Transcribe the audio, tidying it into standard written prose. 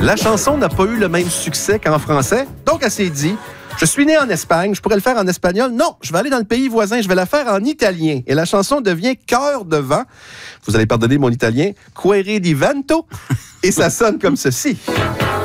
La chanson n'a pas eu le même succès qu'en français, donc elle s'est dit, je suis né en Espagne, je pourrais le faire en espagnol. Non, je vais aller dans le pays voisin, je vais la faire en italien. Et la chanson devient Cœur de vent. Vous allez pardonner mon italien, Cuore di vento. Et ça sonne comme ceci.